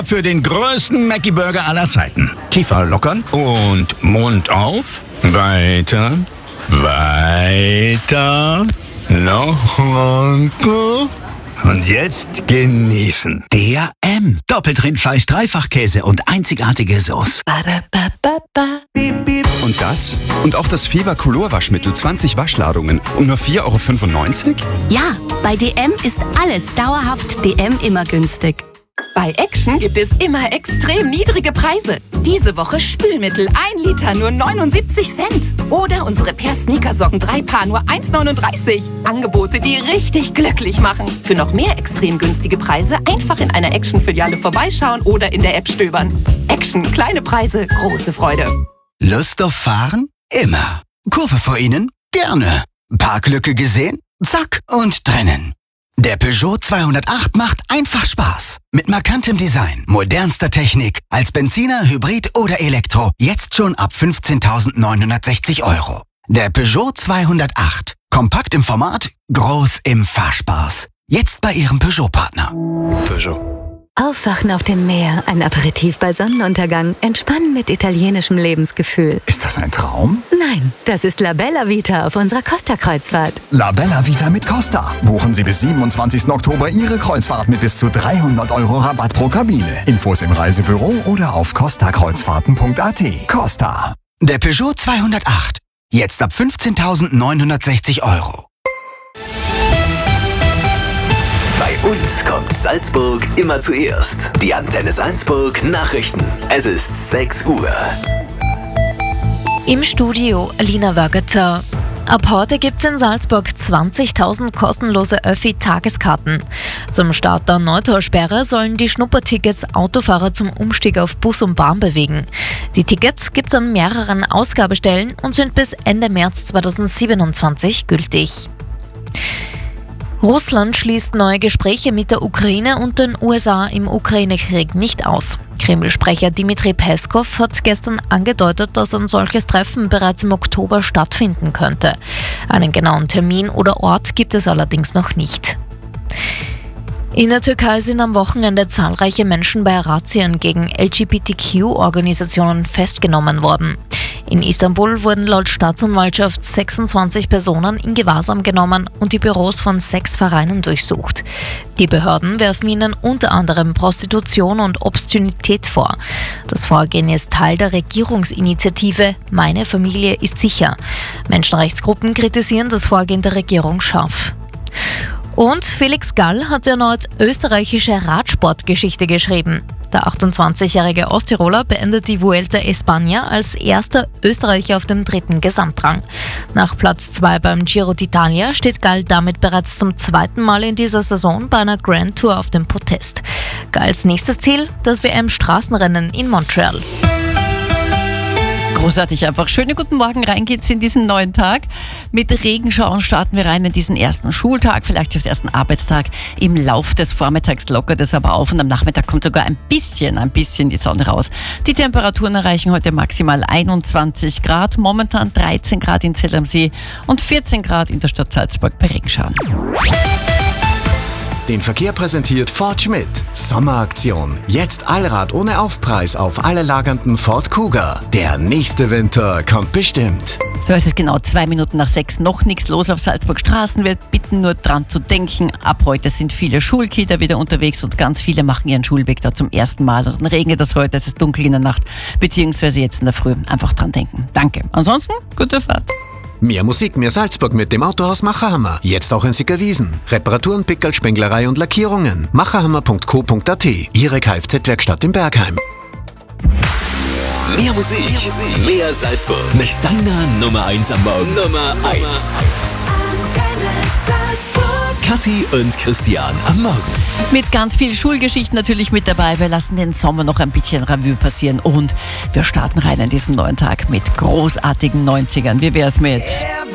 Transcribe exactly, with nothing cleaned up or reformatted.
Für den größten Mackie-Burger aller Zeiten. Kiefer lockern und Mund auf. Weiter, weiter, noch runter. Und jetzt genießen. D A M. Doppeltrindfleisch, Dreifachkäse und einzigartige Sauce. Und das? Und auch das Fever Color Waschmittel, zwanzig Waschladungen und nur vier Euro fünfundneunzig? Ja, bei D M ist alles dauerhaft D M immer günstig. Bei Action gibt es immer extrem niedrige Preise. Diese Woche Spülmittel ein Liter nur neunundsiebzig Cent. Oder unsere Per-Sneakersocken drei Paar nur eins neununddreißig. Angebote, die richtig glücklich machen. Für noch mehr extrem günstige Preise einfach in einer Action-Filiale vorbeischauen oder in der App stöbern. Action, kleine Preise, große Freude. Lust auf Fahren? Immer. Kurve vor Ihnen? Gerne. Parklücke gesehen? Zack und drinnen. Der Peugeot zweihundertacht macht einfach Spaß. Mit markantem Design, modernster Technik, als Benziner, Hybrid oder Elektro. Jetzt schon ab fünfzehntausendneunhundertsechzig Euro. Der Peugeot zweihundertacht. Kompakt im Format, groß im Fahrspaß. Jetzt bei Ihrem Peugeot-Partner. Peugeot. Aufwachen auf dem Meer, ein Aperitif bei Sonnenuntergang, entspannen mit italienischem Lebensgefühl. Ist das ein Traum? Nein, das ist La Bella Vita auf unserer Costa-Kreuzfahrt. La Bella Vita mit Costa. Buchen Sie bis siebenundzwanzigsten Oktober Ihre Kreuzfahrt mit bis zu dreihundert Euro Rabatt pro Kabine. Infos im Reisebüro oder auf costa kreuzfahrten punkt a t. Costa. Der Peugeot zweihundertacht. Jetzt ab fünfzehntausendneunhundertsechzig Euro. Bei uns kommt Salzburg immer zuerst. Die Antenne Salzburg Nachrichten. Es ist sechs Uhr. Im Studio Lina Wörgetzer. Ab heute gibt es in Salzburg zwanzigtausend kostenlose Öffi-Tageskarten. Zum Start der Neutaussperre sollen die Schnuppertickets Autofahrer zum Umstieg auf Bus und Bahn bewegen. Die Tickets gibt es an mehreren Ausgabestellen und sind bis Ende März zweitausendsiebenundzwanzig gültig. Russland schließt neue Gespräche mit der Ukraine und den U S A im Ukraine-Krieg nicht aus. Kreml-Sprecher Dmitri Peskov hat gestern angedeutet, dass ein solches Treffen bereits im Oktober stattfinden könnte. Einen genauen Termin oder Ort gibt es allerdings noch nicht. In der Türkei sind am Wochenende zahlreiche Menschen bei Razzien gegen L G B T Q-Organisationen festgenommen worden. In Istanbul wurden laut Staatsanwaltschaft sechsundzwanzig Personen in Gewahrsam genommen und die Büros von sechs Vereinen durchsucht. Die Behörden werfen ihnen unter anderem Prostitution und Obszönität vor. Das Vorgehen ist Teil der Regierungsinitiative Meine Familie ist sicher. Menschenrechtsgruppen kritisieren das Vorgehen der Regierung scharf. Und Felix Gall hat erneut österreichische Radsportgeschichte geschrieben. Der achtundzwanzigjährige Osttiroler beendet die Vuelta a España als erster Österreicher auf dem dritten Gesamtrang. Nach Platz zwei beim Giro d'Italia steht Gall damit bereits zum zweiten Mal in dieser Saison bei einer Grand Tour auf dem Podest. Galls nächstes Ziel, das W M-Straßenrennen in Montreal. Großartig einfach. Schönen guten Morgen, rein geht's in diesen neuen Tag. Mit Regenschauern starten wir rein in diesen ersten Schultag, vielleicht auch den ersten Arbeitstag. Im Lauf des Vormittags lockert es aber auf und am Nachmittag kommt sogar ein bisschen, ein bisschen die Sonne raus. Die Temperaturen erreichen heute maximal einundzwanzig Grad, momentan dreizehn Grad in Zell am See und vierzehn Grad in der Stadt Salzburg bei Regenschauern. Den Verkehr präsentiert Ford Schmidt. Sommeraktion. Jetzt Allrad ohne Aufpreis auf alle lagernden Ford Kuga. Der nächste Winter kommt bestimmt. So, es ist genau zwei Minuten nach sechs, noch nichts los auf Salzburg Straßen. Wir bitten nur dran zu denken, ab heute sind viele Schulkinder wieder unterwegs und ganz viele machen ihren Schulweg da zum ersten Mal. Und dann regnet es heute, es ist dunkel in der Nacht, beziehungsweise jetzt in der Früh. Einfach dran denken. Danke. Ansonsten, gute Fahrt. Mehr Musik, mehr Salzburg mit dem Autohaus Macherhammer. Jetzt auch in Sickerwiesen. Reparaturen, Pickerl, Spenglerei und Lackierungen. macherhammer punkt co punkt a t. Ihre Kfz-Werkstatt in Bergheim. Mehr Musik, mehr, Musik. mehr Salzburg. Mit deiner Nummer eins am Morgen. Nummer eins. Kathi und Christian am Morgen. Mit ganz viel Schulgeschichten natürlich mit dabei. Wir lassen den Sommer noch ein bisschen Revue passieren und wir starten rein in diesen neuen Tag mit großartigen neunzigern. Wie wär's mit...